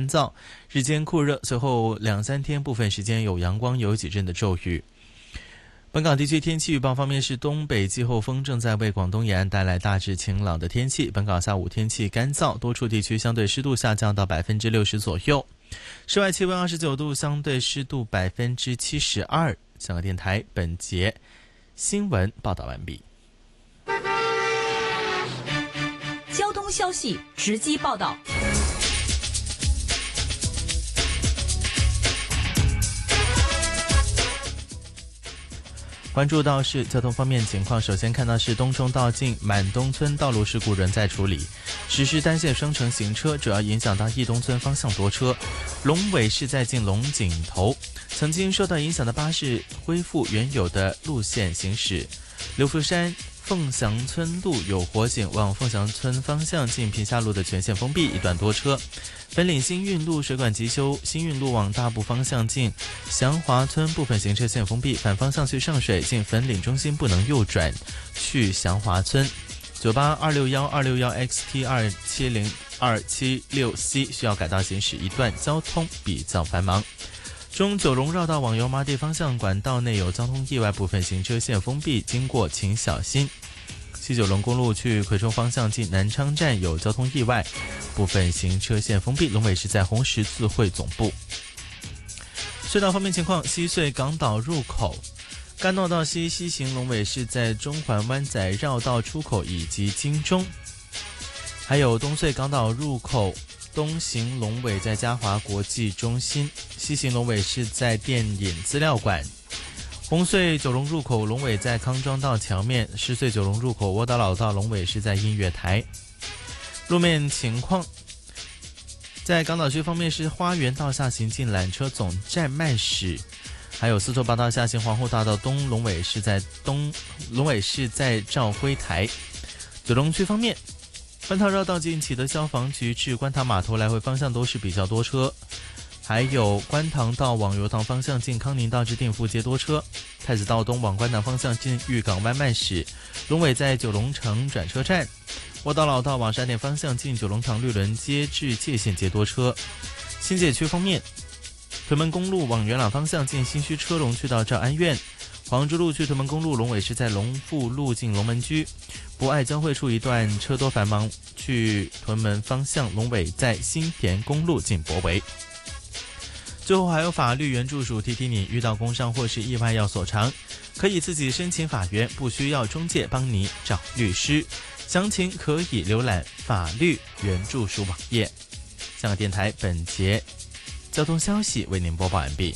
干燥，日间酷热，随后2-3天部分时间有阳光，有几阵的骤雨。本港地区天气预报方面是东北季候风正在为广东沿岸带来大致晴朗的天气。本港下午天气干燥，多处地区相对湿度下降到60%左右，室外气温29度，相对湿度72%。香港电台本节新闻报道完毕。 交通消息直击报道。 关注到是交通方面情况，首先看到是东冲道近满东村道路事故仍在处理，实施单线双程行车，主要影响到义东村方向多车。龙尾是在近龙井头，曾经受到影响的巴士恢复原有的路线行驶。流浮山凤翔村路有火警，往凤翔村方向近屏下路的全线封闭，一段多车。粉岭新运路水管急修，新运路往大埔方向近祥华村部分行车线封闭，反方向去上水近粉岭中心不能右转去祥华村。98261-261XT270-276C 需要改道行驶一段，交通比较繁忙。中九龙绕道往油麻地方向管道内有交通意外，部分行车线封闭，经过请小心。西九龙公路去葵涌方向近南昌站有交通意外，部分行车线封闭，龙尾是在红十字会总部。隧道方面情况，西隧港岛入口干诺道西西行龙尾是在中环湾仔绕道出口以及金钟，还有东隧港岛入口东行龙尾在嘉华国际中心，西行龙尾是在电影资料馆。红隧九龙入口龙尾在康庄道桥面，狮隧九龙入口窝岛老道龙尾是在音乐台。路面情况，在港岛区方面是花园道下行近缆车总站慢驶，还有司徒拔道下行皇后大道东龙尾是在兆辉台。九龙区方面，观塘绕道近启德消防局至观塘码头来回方向都是比较多车，还有观塘道往油塘方向近康宁道至定富街多车，太子道东往观塘方向近玉港湾慢驶，龙尾在九龙城转车站。窝岛老道往沙田方向近九龙塘绿轮街至界限街多车。新界区方面，屯门公路往元朗方向近新墟车龙去到兆安苑，黄竹路去屯门公路龙尾是在龙富路近龙门居，博爱交汇处一段车多繁忙，去屯门方向龙尾在新田公路近博围。最后还有法律援助署提提你，遇到工伤或是意外要索偿，可以自己申请法援，不需要中介帮你找律师。详情可以浏览法律援助署网页。香港电台本节交通消息为您播报完毕。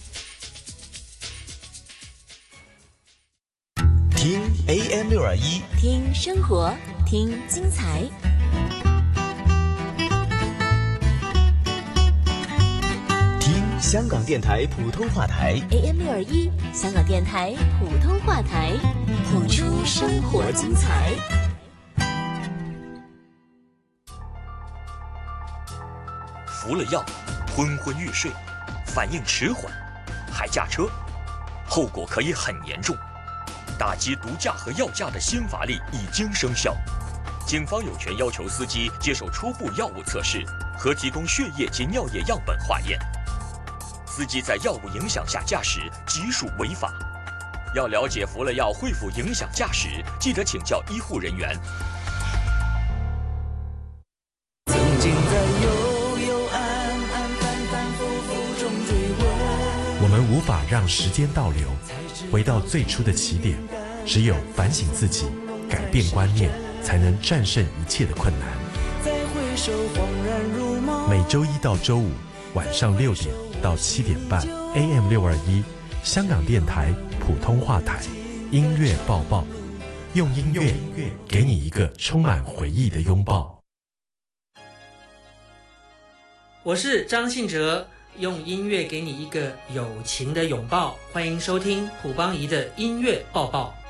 听 AM621， 听生活，听精彩。 听香港电台普通话台 AM621，香港电台普通话台，谱出生活精彩。 服了药，昏昏欲睡，反应迟缓，还驾车，后果可以很严重。打击毒驾和药驾的新法律已经生效，警方有权要求司机接受初步药物测试和提供血液及尿液样本化验。司机在药物影响下驾驶即属违法。要了解服了药会否影响驾驶，记得请教医护人员。 曾经在幽幽暗暗反反复复中追问， 我们无法让时间倒流，回到最初的起点，只有反省自己，改变观念，才能战胜一切的困难。 再回首恍然如梦。 每周一到周五晚上6点到7点半 AM621 香港电台普通话台音乐报报，用音乐给你一个充满回忆的拥抱。 我是张信哲，用音乐给你一个友情的拥抱。欢迎收听朴邦仪的音乐报报。